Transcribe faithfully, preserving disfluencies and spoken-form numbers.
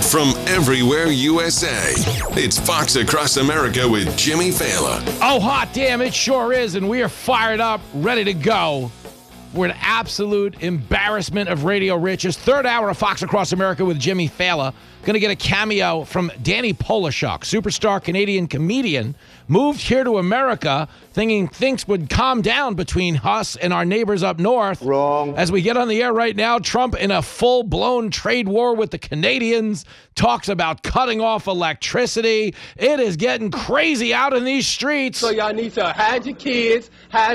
from everywhere U S A. It's Fox Across America with Jimmy Fallon. Oh, hot damn, it sure is, and we are fired up, ready to go. We're an absolute embarrassment of radio riches. Third hour of Fox Across America with Jimmy Fallon. Going to get a cameo from Danny Polishuk, superstar Canadian comedian, moved here to America thinking things would calm down between us and our neighbors up north. Wrong. As we get on the air right now, Trump in a full-blown trade war with the Canadians, talks about cutting off electricity. It is getting crazy out in these streets. So y'all need to hide your kids, hide